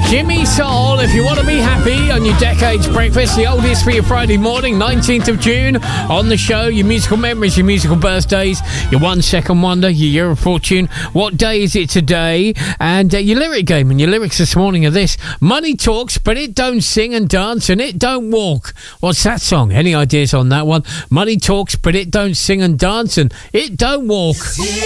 Jimmy Soul, if you want to be happy on your Decades Breakfast, the oldest for your Friday morning, 19th of June. On the show, your musical memories, your musical birthdays, your 1 second wonder, your year of fortune. What day is it today? And your lyric game. And your lyrics this morning are this: money talks, but it don't sing and dance, and it don't walk. What's that song? Any ideas on that one? Money talks, but it don't sing and dance, and it don't walk.